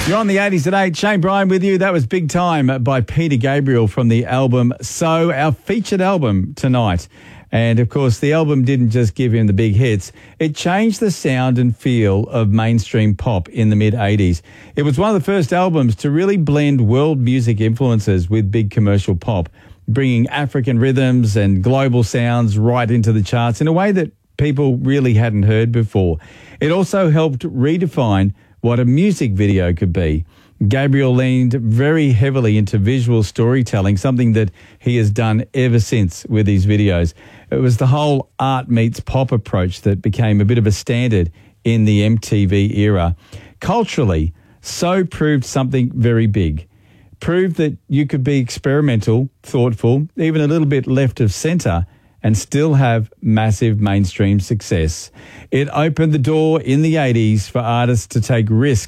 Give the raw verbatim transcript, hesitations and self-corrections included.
You're on the eighties at eight. Shane Bryan with you. That was Big Time by Peter Gabriel from the album So, our featured album tonight. And, of course, the album didn't just give him the big hits. It changed the sound and feel of mainstream pop in the mid-eighties. It was one of the first albums to really blend world music influences with big commercial pop, bringing African rhythms and global sounds right into the charts in a way that people really hadn't heard before. It also helped redefine what a music video could be. Gabriel leaned very heavily into visual storytelling, something that he has done ever since with his videos. It was the whole art meets pop approach that became a bit of a standard in the M T V era. Culturally, So proved something very big. Proved that you could be experimental, thoughtful, even a little bit left of centre, and still have massive mainstream success. It opened the door in the eighties for artists to take risks